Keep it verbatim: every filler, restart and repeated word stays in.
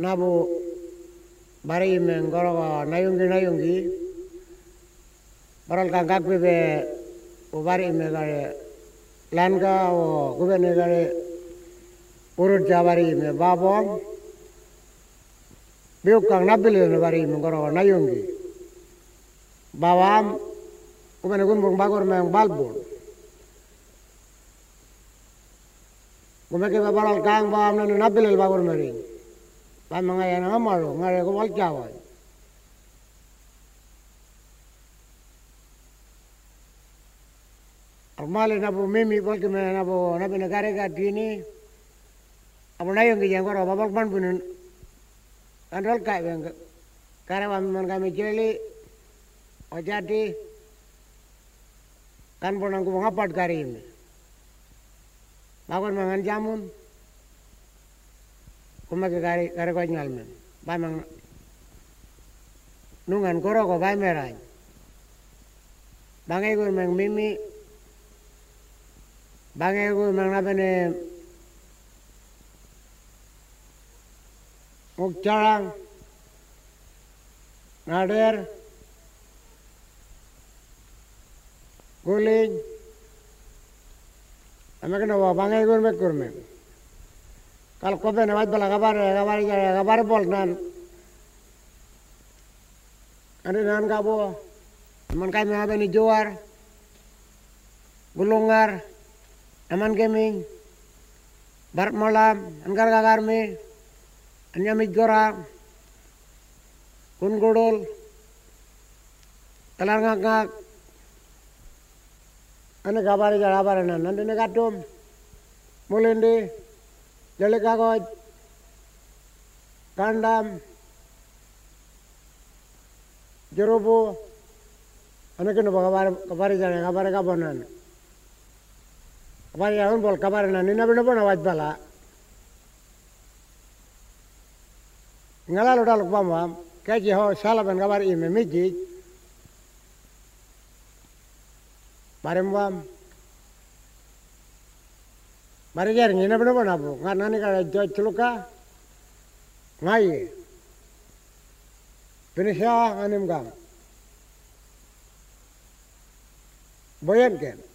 nabu bari mengoro nayungi nayungi baral kangkak bebe ubari megare langa o gubene gare urut jabari me babom biuk kang nabili ne bari mengoro nayungi bawam gubene gunbung bagor meng balbun gumeke baral kang bawam ne nabili bagor mering Pamangaya na amaro, ngare ko waljawan. Armale na po mimi walke me na po na pinagare ka dini. Amo na yung giyang ko babal pan punin. Andal ka bang karawan man kami jeli o jadi kan po nang kumapat karim. Bagor mangan jamun. Kumake kari kari ko nyalmen, bamang nungan koro ko bay meray. Bangay ko mang mimi, bangay ko mang napene mukcharang, nader, guling, amek nawa bangay ko mek kurmen. Kalau kau pernah buat bala kabar, kabar kabar bol nan, ada nan kabo, aman kami apa ni juar, gulungar, aman kami, barat malam, angkar kakar mi, anya mijgora, kun gudul, telar ngak ngak, ane kabar kabar nan, nanti negatum, mulindi. Jali kagoj, kandam, jerubu, anak kena bawa kabar kabar jalan kabar kabonan. Kabar jalan bol kabar nan ini nabi nabi nawaj bala. Ngala luda lukbam wam, kaji ho salah ben kabar ime mijij, barem wam. Bari jar ngina bena bena bu, ngan nani kada jauh celuka, ngai, Indonesia anim gam, boyan ken.